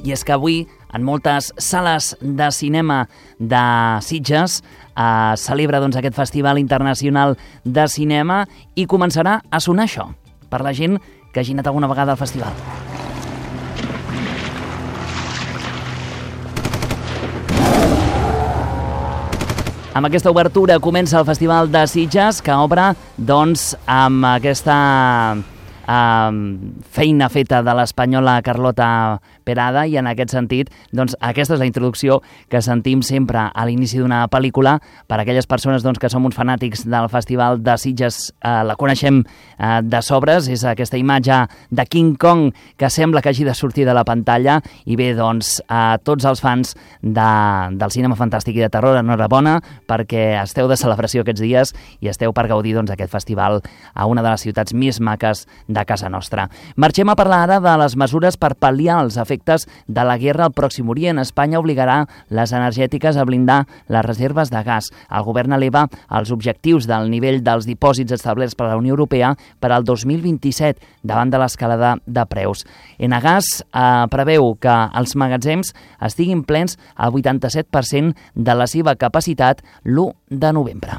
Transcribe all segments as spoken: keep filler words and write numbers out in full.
I és que avui, en moltes sales de cinema de Sitges, eh, celebra doncs, aquest Festival Internacional de Cinema i començarà a sonar això, per la gent que hagi anat alguna vegada al festival. Amb aquesta obertura comença el Festival de Sitges, que obre doncs, amb aquesta eh, feina feta de l'espanyola Carlota Perada, i en aquest sentit, doncs, aquesta és la introducció que sentim sempre a l'inici d'una pel·lícula. Per a aquelles persones doncs, que som uns fanàtics del Festival de Sitges, eh, la coneixem eh, de sobres, és aquesta imatge de King Kong que sembla que hagi de sortir de la pantalla, i bé, doncs, a tots els fans de, del cinema fantàstic i de terror, enhorabona, perquè esteu de celebració aquests dies i esteu per gaudir doncs, aquest festival a una de les ciutats més maques de casa nostra. Marxem a parlar ara de les mesures per pal·liar els efectes de la guerra al Pròxim Orient. Espanya obligarà les energètiques a blindar les reserves de gas. El govern eleva els objectius del nivell dels dipòsits establerts per la Unió Europea per al dos mil vint-i-set davant de l'escalada de preus. Enagas eh, preveu que els magatzems estiguin plens al vuitanta-set per cent de la seva capacitat l'u de novembre.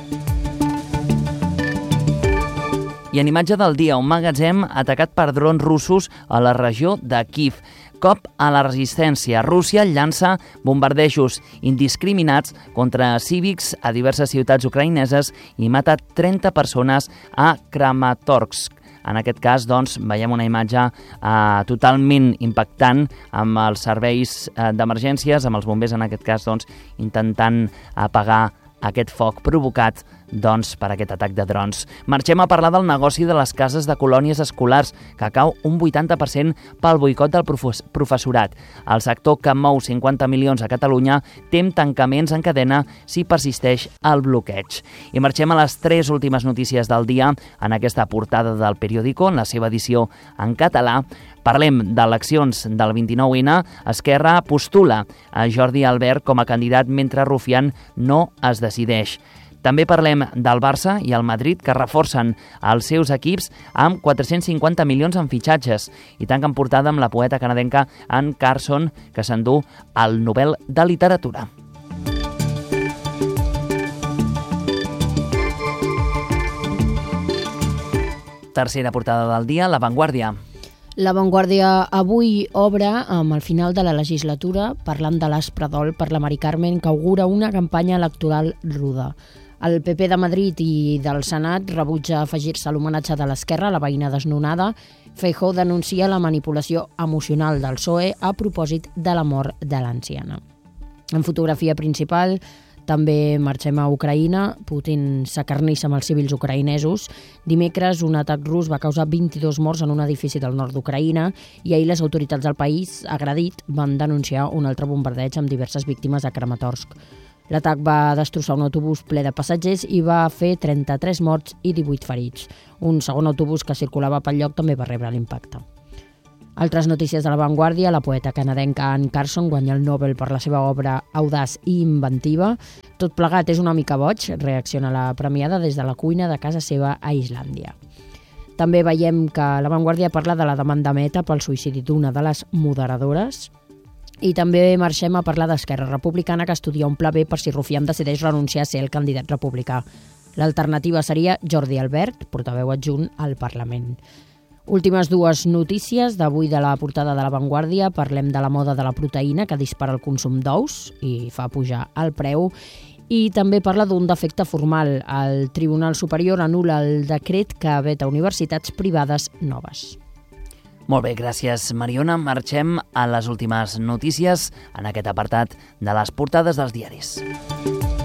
I en imatge del dia, un magatzem atacat per drons russos a la regió de Kíev. Cop a la resistència. Rússia llança bombardejos indiscriminats contra cívics a diverses ciutats ucraïneses i mata trenta persones a Kramatorsk. En aquest cas, doncs, veiem una imatge eh, totalment impactant amb els serveis eh, d'emergències, amb els bombers, en aquest cas, doncs, intentant apagar aquest foc provocat doncs, per aquest atac de drons. Marxem a parlar del negoci de les cases de colònies escolars, que cau un vuitanta per cent pel boicot del professorat. El sector, que mou cinquanta milions a Catalunya, tem tancaments en cadena si persisteix el bloqueig. I marxem a les tres últimes notícies del dia en aquesta portada del Periódico, en la seva edició en català. Parlem d'eleccions del vint-i-nou ene. Esquerra postula a Jordi Albert com a candidat mentre Rufián no es decideix. També parlem del Barça i el Madrid, que reforcen els seus equips amb quatre-cents cinquanta milions en fitxatges, i tanquen portada amb la poeta canadenca Anne Carson, que s'endú el Nobel de Literatura. Tercera portada del dia, La Vanguardia. La Vanguardia avui obre amb el final de la legislatura parlant de l'Espredol per la Mari Carmen, que augura una campanya electoral ruda. El P P de Madrid i del Senat rebutja afegir-se a l'homenatge de l'Esquerra, la veïna desnonada. Feijóo denuncia la manipulació emocional del P S O E a propòsit de la mort de l'anciana. En fotografia principal també marxem a Ucraïna. Putin s'acarnissa amb els civils ucraïnesos. Dimecres, un atac rus va causar vint-i-dos morts en un edifici del nord d'Ucraïna, i ahir les autoritats del país, agredit, van denunciar un altre bombardeig amb diverses víctimes a Kramatorsk. L'atac va destrossar un autobús ple de passatgers i va fer trenta-tres morts i divuit ferits. Un segon autobús que circulava pel lloc també va rebre l'impacte. Altres notícies de La Vanguardia: la poeta canadenca Anne Carson guanya el Nobel per la seva obra audaç i inventiva. Tot plegat és una mica boig, reacciona la premiada des de la cuina de casa seva a Islàndia. També veiem que La Vanguardia parla de la demanda Meta pel suïcidi d'una de les moderadores. I també marxem a parlar d'Esquerra Republicana, que estudia un pla B per si Rufián decideix renunciar a ser el candidat republicà. L'alternativa seria Jordi Albert, portaveu adjunt al Parlament. Últimes dues notícies d'avui de la portada de La Vanguardia. Parlem de la moda de la proteïna, que dispara el consum d'ous i fa pujar el preu. I també parla d'un defecte formal. El Tribunal Superior anul·la el decret que veta universitats privades noves. Molt bé, gràcies, Mariona. Marxem a les últimes notícies en aquest apartat de les portades dels diaris.